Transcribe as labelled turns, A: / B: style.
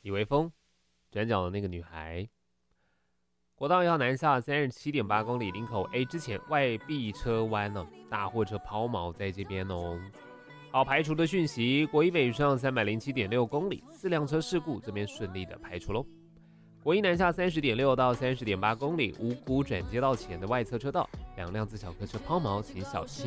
A: 李维峰转角的那个女孩。国道1号南下37.8公里，林口 A 之前外壁车弯了，大货车抛锚在这边哦。好，排除的讯息，国一北上307.6公里，4辆车事故，这边顺利的排除喽。国一南下30.6到30.8公里，五股转接道前的外侧车道，2辆自小客车抛锚，请小心。